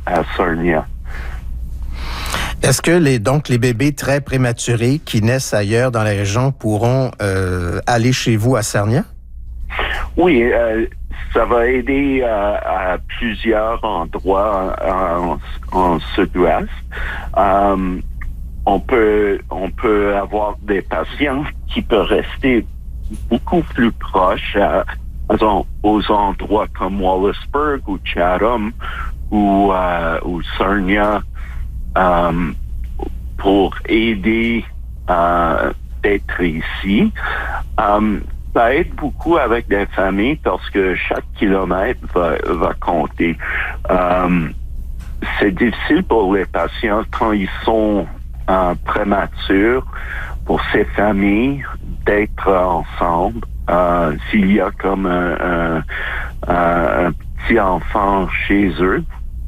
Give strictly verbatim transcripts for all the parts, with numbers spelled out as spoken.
à Sarnia. Est-ce que les, donc, les bébés très prématurés qui naissent ailleurs dans la région pourront euh, aller chez vous à Sarnia? Oui, euh, ça va aider euh, à plusieurs endroits en, en sud-ouest. Euh, on peut, on peut avoir des patients qui peuvent rester beaucoup plus proches à, aux endroits comme Wallaceburg ou Chatham ou, euh, ou Sarnia euh, pour aider euh, d'être ici. Euh, Ça aide beaucoup avec des familles parce que chaque kilomètre va, va compter. Euh, c'est difficile pour les patients quand ils sont euh, prématures, pour ces familles, d'être ensemble. Euh, s'il y a comme un, un, un, un petit enfant chez eux,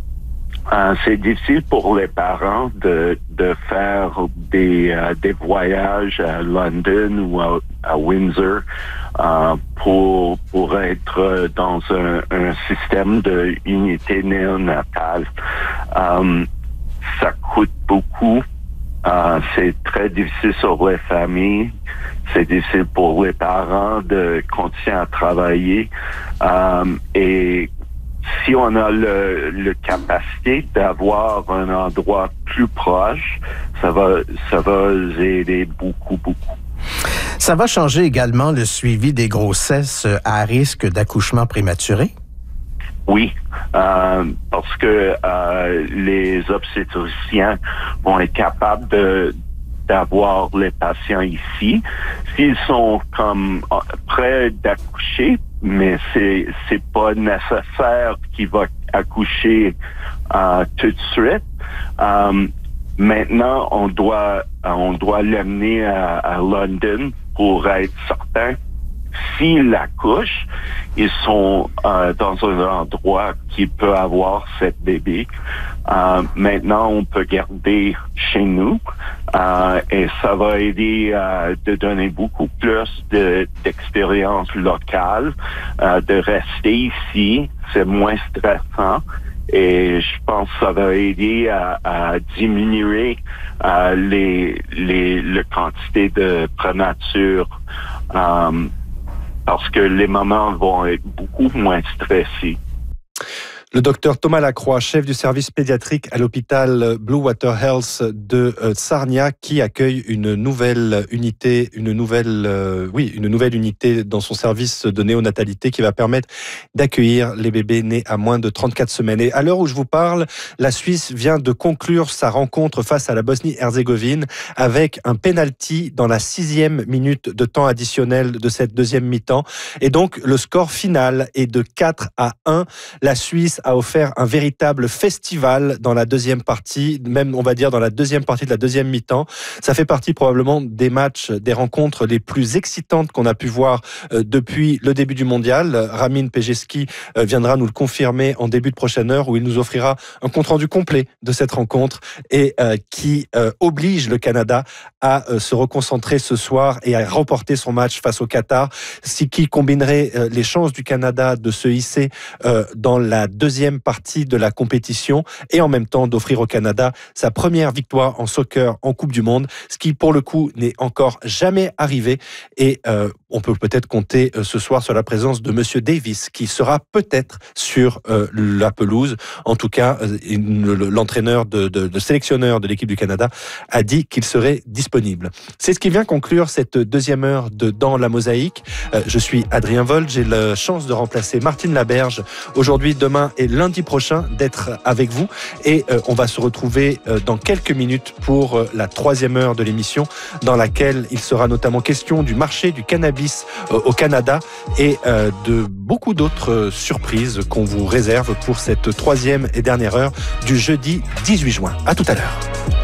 Euh, c'est difficile pour les parents de, de faire des, euh, des voyages à London ou à, à Windsor euh, pour, pour être dans un, un système de unité néonatale. Euh, ça coûte beaucoup. Euh, c'est très difficile sur les familles. C'est difficile pour les parents de continuer à travailler. Euh, et si on a le, le capacité d'avoir un endroit plus proche, ça va, ça va aider beaucoup, beaucoup. Ça va changer également le suivi des grossesses à risque d'accouchement prématuré? Oui, euh, parce que euh, les obstétriciens vont être capables de d'avoir les patients ici. S'ils sont comme prêts d'accoucher, mais c'est c'est pas nécessaire qu'ils vont accoucher euh, tout de suite. Euh, maintenant, on doit on doit l'amener à, à London pour être certain. S'ils accouchent, ils sont euh, dans un endroit qui peut avoir cette bébé. Euh, maintenant, on peut garder chez nous euh, et ça va aider euh, de donner beaucoup plus de, d'expérience locale, euh, de rester ici. C'est moins stressant. Et je pense que ça va aider à, à diminuer euh, les, les, les quantités de prématures. Euh, parce que les mamans vont être beaucoup moins stressées. Le docteur Thomas Lacroix, chef du service pédiatrique à l'hôpital Blue Water Health de Sarnia, qui accueille une nouvelle unité, une nouvelle, euh, oui, une nouvelle unité dans son service de néonatalité qui va permettre d'accueillir les bébés nés à moins de trente-quatre semaines. Et à l'heure où je vous parle, la Suisse vient de conclure sa rencontre face à la Bosnie-Herzégovine avec un penalty dans la sixième minute de temps additionnel de cette deuxième mi-temps. Et donc, le score final est de quatre à un. La Suisse a offert un véritable festival dans la deuxième partie, même on va dire dans la deuxième partie de la deuxième mi-temps. Ça fait partie probablement des matchs, des rencontres les plus excitantes qu'on a pu voir euh, depuis le début du mondial. Ramin Pejeski euh, viendra nous le confirmer en début de prochaine heure où il nous offrira un compte-rendu complet de cette rencontre et euh, qui euh, oblige le Canada à euh, se reconcentrer ce soir et à remporter son match face au Qatar, ce qui combinerait euh, les chances du Canada de se hisser euh, dans la deuxième deuxième partie de la compétition et en même temps d'offrir au Canada sa première victoire en soccer en Coupe du Monde, ce qui pour le coup n'est encore jamais arrivé et euh, on peut peut-être compter euh, ce soir sur la présence de Monsieur Davis qui sera peut-être sur euh, la pelouse. En tout cas, euh, l'entraîneur de, de, de sélectionneur de l'équipe du Canada a dit qu'il serait disponible. C'est ce qui vient conclure cette deuxième heure de Dans la Mosaïque. Euh, je suis Adrien Vold, j'ai la chance de remplacer Martine Laberge aujourd'hui, demain et lundi prochain d'être avec vous et euh, on va se retrouver euh, dans quelques minutes pour euh, la troisième heure de l'émission dans laquelle il sera notamment question du marché du cannabis euh, au Canada et euh, de beaucoup d'autres surprises qu'on vous réserve pour cette troisième et dernière heure du jeudi dix-huit juin. À tout à l'heure.